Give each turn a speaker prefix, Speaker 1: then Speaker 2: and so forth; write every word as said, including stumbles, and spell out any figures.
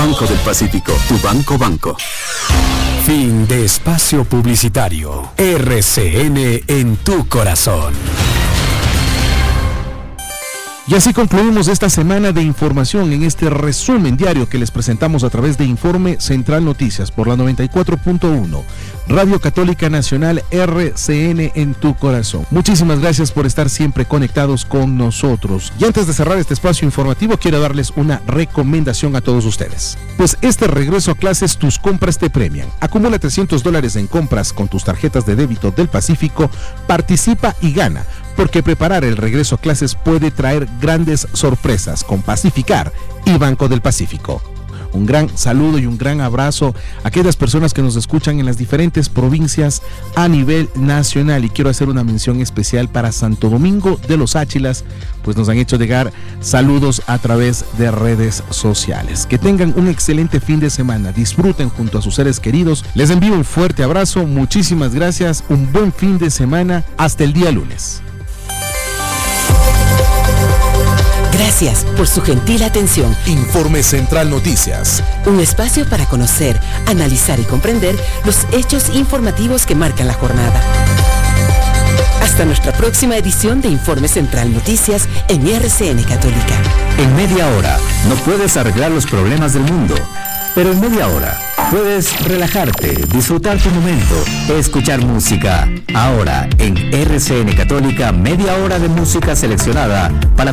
Speaker 1: Banco del Pacífico, tu banco banco.
Speaker 2: Fin de espacio publicitario. R C N en tu corazón.
Speaker 3: Y así concluimos esta semana de información en este resumen diario que les presentamos a través de Informe Central Noticias por la noventa y cuatro punto uno, Radio Católica Nacional, R C N en tu corazón. Muchísimas gracias por estar siempre conectados con nosotros. Y antes de cerrar este espacio informativo, quiero darles una recomendación a todos ustedes. Pues este regreso a clases, tus compras te premian. Acumula trescientos dólares en compras con tus tarjetas de débito del Pacífico, participa y gana. Porque preparar el regreso a clases puede traer grandes sorpresas con Pacificar y Banco del Pacífico. Un gran saludo y un gran abrazo a aquellas personas que nos escuchan en las diferentes provincias a nivel nacional. Y quiero hacer una mención especial para Santo Domingo de los Áchilas, pues nos han hecho llegar saludos a través de redes sociales. Que tengan un excelente fin de semana, disfruten junto a sus seres queridos. Les envío un fuerte abrazo, muchísimas gracias, un buen fin de semana, hasta el día lunes.
Speaker 4: Gracias por su gentil atención.
Speaker 2: Informe Central Noticias.
Speaker 4: Un espacio para conocer, analizar y comprender los hechos informativos que marcan la jornada. Hasta nuestra próxima edición de Informe Central Noticias en R C N Católica.
Speaker 5: En media hora no puedes arreglar los problemas del mundo, pero en media hora puedes relajarte, disfrutar tu momento, escuchar música. Ahora en R C N Católica, media hora de música seleccionada para